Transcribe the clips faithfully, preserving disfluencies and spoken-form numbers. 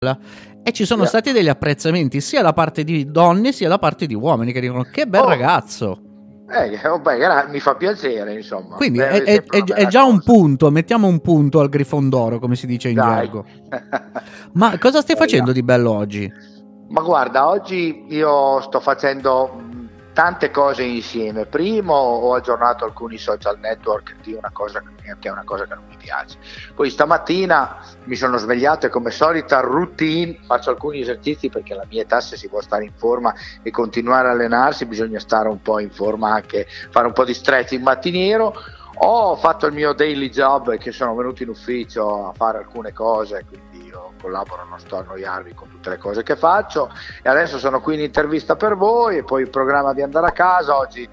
e ci sono Yeah. stati degli apprezzamenti sia da parte di donne sia da parte di uomini che dicono che bel Oh. ragazzo. Eh, vabbè, gra- mi fa piacere, insomma. Quindi Beh, è, è- sempre è- una è bella già un cosa. punto, mettiamo un punto al Grifondoro, come si dice in Dai. gergo. Ma cosa stai Dai, facendo dai. di bello oggi? Ma guarda, oggi io sto facendo mh, tante cose insieme. Primo, ho aggiornato alcuni social network di una cosa che è una cosa che non mi piace. Poi stamattina mi sono svegliato e come solita routine faccio alcuni esercizi, perché alla mia età, se si vuole stare in forma e continuare a allenarsi, bisogna stare un po' in forma, anche fare un po' di stretching mattiniero. Ho fatto il mio daily job, che sono venuto in ufficio a fare alcune cose, quindi io collaboro, non sto a annoiarvi con tutte le cose che faccio, e adesso sono qui in intervista per voi e poi il programma di andare a casa. Oggi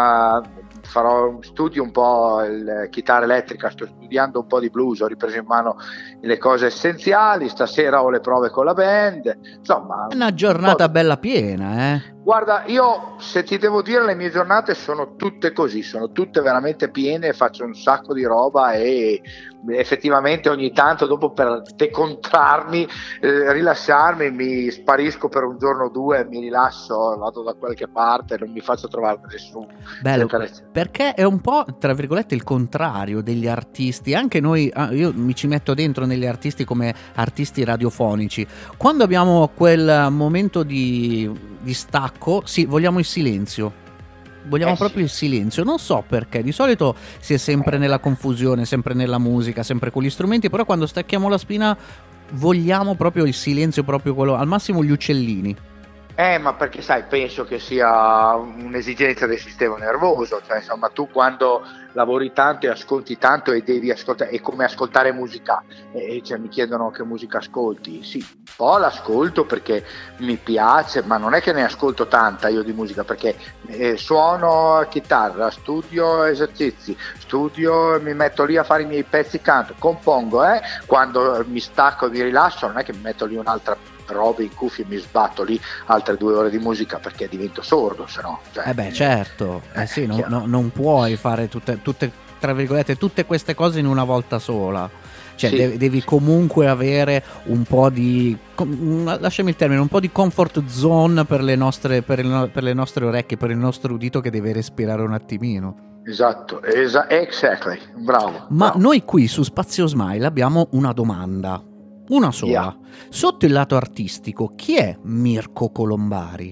uh, farò studio un po' il chitarra elettrica, sto studiando un po' di blues, ho ripreso in mano le cose essenziali, stasera ho le prove con la band, insomma È una giornata un po'. bella piena, eh? Guarda, io se ti devo dire, le mie giornate sono tutte così, sono tutte veramente piene, faccio un sacco di roba e effettivamente ogni tanto, dopo, per decontrarmi, eh, rilassarmi, mi sparisco per un giorno o due, mi rilasso, vado da qualche parte, non mi faccio trovare da nessuno. Bello, eccetera, eccetera. perché è un po', tra virgolette, il contrario degli artisti. Anche noi, ah, io mi ci metto dentro negli artisti come artisti radiofonici. Quando abbiamo quel momento di, di stacco, sì, vogliamo il silenzio. Vogliamo Eh sì. proprio il silenzio, non so perché, di solito si è sempre nella confusione, sempre nella musica, sempre con gli strumenti, però quando stacchiamo la spina vogliamo proprio il silenzio, proprio quello, al massimo gli uccellini. Eh, ma perché sai, penso che sia un'esigenza del sistema nervoso, cioè insomma tu quando lavori tanto e ascolti tanto e devi ascoltare, è come ascoltare musica, e cioè mi chiedono che musica ascolti, sì, un po' l'ascolto perché mi piace, ma non è che ne ascolto tanta io di musica, perché eh, suono chitarra, studio esercizi, studio, mi metto lì a fare i miei pezzi, canto, compongo, eh, quando mi stacco e mi rilasso non è che mi metto lì un'altra robe in cuffie e mi sbatto lì altre due ore di musica, perché divento sordo, se no. Cioè, Eh beh, certo, eh sì, no, chiaro. no, non puoi fare tutte, tutte, tra virgolette, tutte queste cose in una volta sola. Cioè, Sì. devi, devi comunque avere un po' di, com- lasciami il termine, un po' di comfort zone per le nostre, per il- per le nostre orecchie, per il nostro udito che deve respirare un attimino. Esatto, esa- exactly, bravo. Ma bravo. noi qui su Spazio Smile abbiamo una domanda, una sola. Yeah. Sotto il lato artistico, chi è Mirko Colombari?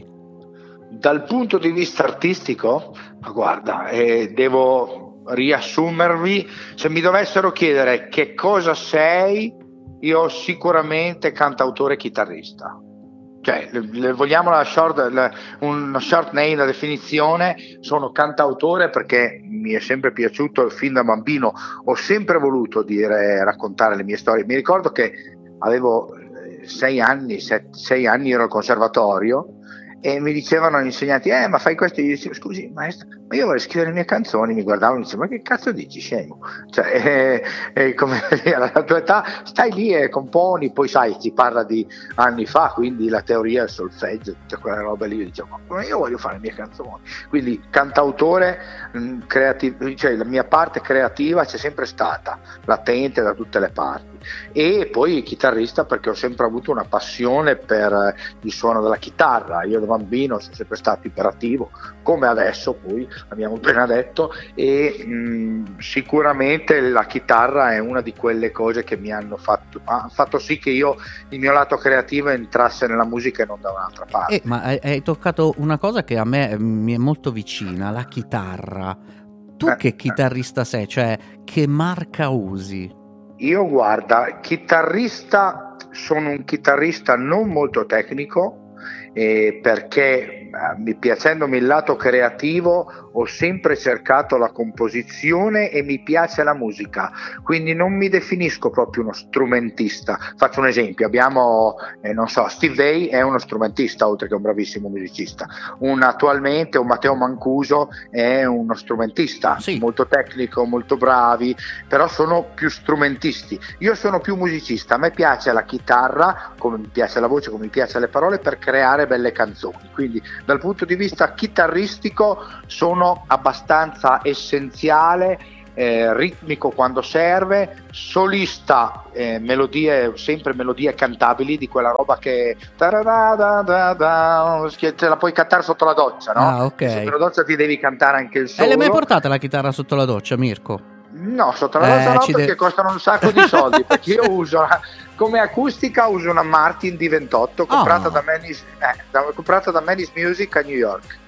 Dal punto di vista artistico, ma guarda, eh, devo riassumervi, se mi dovessero chiedere che cosa sei, io sicuramente cantautore e chitarrista. Cioè, le, le vogliamo la short, le, un short name, la definizione, sono cantautore perché mi è sempre piaciuto, fin da bambino ho sempre voluto dire, raccontare le mie storie. Mi ricordo che avevo sei anni, set, sei anni ero al conservatorio e mi dicevano gli insegnanti, eh ma fai questo, io dicevo scusi maestro, ma io vorrei scrivere le mie canzoni, mi guardavano e mi dicevano, ma che cazzo dici scemo, cioè eh, eh, come alla tua età stai lì e componi, poi sai si parla di anni fa, quindi la teoria, il solfeggio, tutte quelle robe lì, io dicevo ma io voglio fare le mie canzoni, quindi cantautore, mh, creativ- cioè la mia parte creativa c'è sempre stata, latente da tutte le parti, e poi chitarrista perché ho sempre avuto una passione per il suono della chitarra. Io da bambino sono sempre stato iperattivo come adesso, poi abbiamo appena detto, e mh, sicuramente la chitarra è una di quelle cose che mi hanno fatto, ha fatto sì che io il mio lato creativo entrasse nella musica e non da un'altra parte. Eh, ma hai, hai toccato una cosa che a me mi è molto vicina, la chitarra. Tu Eh, che chitarrista sei? Cioè, che marca usi? Io guarda, chitarrista, sono un chitarrista non molto tecnico, eh, perché eh, mi, piacendomi il lato creativo ho sempre cercato la composizione e mi piace la musica, quindi non mi definisco proprio uno strumentista. Faccio un esempio, abbiamo eh, non so, Steve Vai è uno strumentista oltre che un bravissimo musicista, un, attualmente un Matteo Mancuso è uno strumentista, Sì. molto tecnico, molto bravi, però sono più strumentisti. Io sono più musicista, a me piace la chitarra, come mi piace la voce, come mi piace le parole, per creare belle canzoni, quindi dal punto di vista chitarristico sono abbastanza essenziale, eh, ritmico quando serve, solista, eh, melodie, sempre melodie cantabili, di quella roba che che te la puoi cantare sotto la doccia, no? Ah, ok. Sotto la doccia ti devi cantare anche il solo. E l'hai mai portata la chitarra sotto la doccia, Mirko? No, sotto la doccia Eh, no, ci perché de- costano un sacco di soldi, perché io uso una- come acustica uso una Martin D ventotto comprata, Ah. da Manny's, eh, da- comprata da Manny's Music a New York.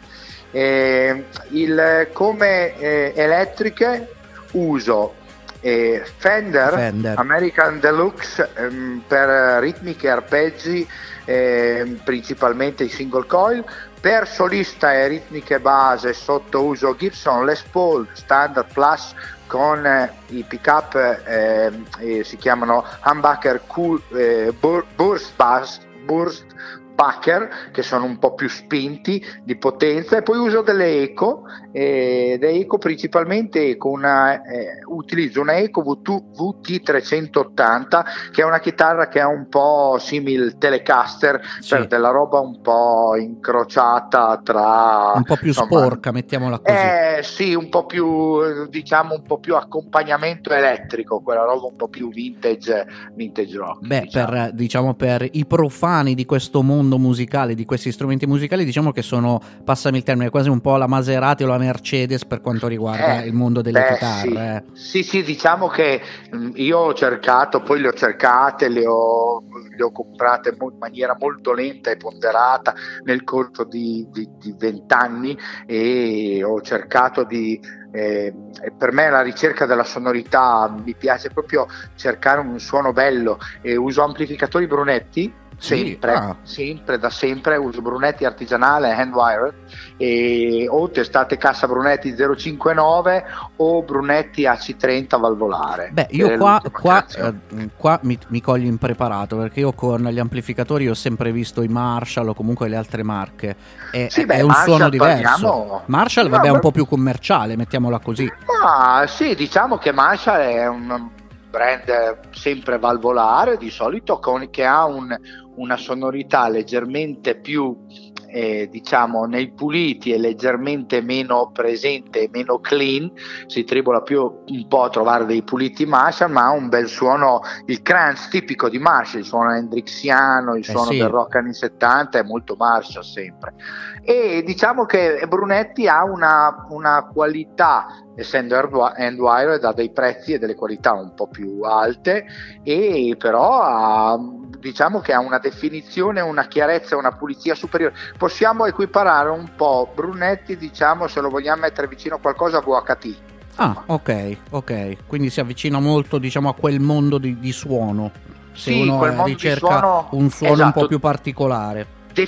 Eh, il, come eh, elettriche uso eh, Fender, Fender. American Deluxe, ehm, per ritmiche e arpeggi, ehm, principalmente i single coil. Per solista e ritmiche base sotto uso Gibson Les Paul Standard Plus con eh, i pick up, eh, eh, si chiamano humbucker cool, eh, bur- burst bass, burst Packer, che sono un po' più spinti di potenza, e poi uso delle eco, eh, delle eco principalmente con una, eh, utilizzo una eco V T trecentottanta, che è una chitarra che è un po' simile Telecaster, Sì. per della roba un po' incrociata tra Un po' più insomma, sporca, mettiamola così. eh sì, un po' più, eh, diciamo un po' più accompagnamento elettrico, quella roba un po' più vintage, vintage rock. Beh, diciamo. per, diciamo, per i profani di questo mondo musicale, di questi strumenti musicali, diciamo che sono, passami il termine, quasi un po' la Maserati o la Mercedes per quanto riguarda Eh, il mondo delle beh, chitarre. Sì. sì, sì, diciamo che mh, io ho cercato, poi le ho cercate, le ho, le ho comprate mo- in maniera molto lenta e ponderata nel corso di vent'anni, e ho cercato di... Eh, per me la ricerca della sonorità, mi piace proprio cercare un suono bello, e uso amplificatori Brunetti. Sì, Sempre, ah. sempre, da sempre uso Brunetti artigianale hand wired, e o testate cassa Brunetti zero cinquantanove o Brunetti A C trenta valvolare. Beh, io che è qua, l'ultima qua, creazione. eh, qua mi, mi coglio impreparato, perché io con gli amplificatori ho sempre visto i Marshall o comunque le altre marche, e, Sì, è, beh, è un Marshall, suono diverso. parliamo- Marshall, No, vabbè, è un beh- po' più commerciale, mettiamola così. Ma sì, diciamo che Marshall è un brand sempre valvolare di solito, con, che ha un, una sonorità leggermente più eh, diciamo nei puliti e leggermente meno presente e meno clean. Si tribola più un po' a trovare dei puliti Marshall, ma ha un bel suono, il crunch tipico di Marshall, il suono hendrixiano, il Eh suono sì. del rock anni settanta, è molto Marshall sempre. E diciamo che Brunetti ha una, una qualità, essendo hand wired, ha dei prezzi e delle qualità un po' più alte, e però ha, diciamo che ha una definizione, una chiarezza, una pulizia superiore. Possiamo equiparare un po' Brunetti, diciamo, se lo vogliamo mettere vicino a qualcosa, a V H T. Ah, ok, ok, quindi si avvicina molto, diciamo, a quel mondo di, di suono, se Sì, uno quel eh, mondo di ricerca suono, un suono un esatto, po' più particolare.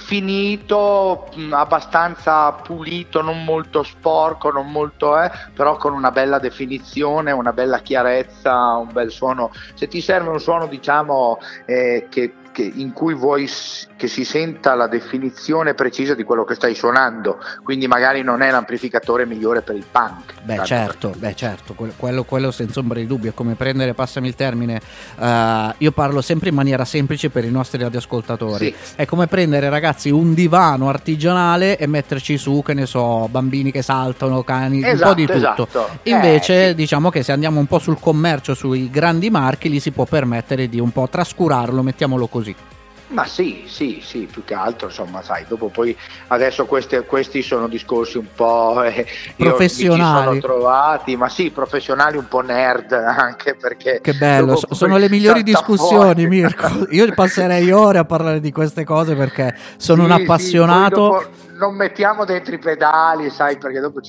definito, mh, abbastanza pulito, non molto sporco, non molto eh, però con una bella definizione, una bella chiarezza, un bel suono. Se ti serve un suono, diciamo, eh, che, che in cui vuoi s- che si senta la definizione precisa di quello che stai suonando, quindi magari non è l'amplificatore migliore per il punk. Beh tanto certo, per- beh certo, que- quello, quello senza ombra di dubbio. È come prendere, passami il termine, eh, io parlo sempre in maniera semplice per i nostri radioascoltatori, Sì. è come prendere, ragazzi, un divano artigianale e metterci su, che ne so, bambini che saltano, cani, un po' di tutto. Esatto, esatto. Invece Eh, sì. diciamo che se andiamo un po' sul commercio, sui grandi marchi, li si può permettere di un po' trascurarlo, mettiamolo così. Ma sì, sì, sì, più che altro, insomma, sai, dopo poi adesso queste, questi sono discorsi un po' eh, io Professionali. mi ci sono trovati, ma sì, professionali, un po' nerd anche, perché Che bello, dopo so- poi sono le migliori salta discussioni, fuori. Mirko. Io passerei ore a parlare di queste cose perché sono Sì, un sì, appassionato. poi dopo non mettiamo dentro i pedali, sai, perché dopo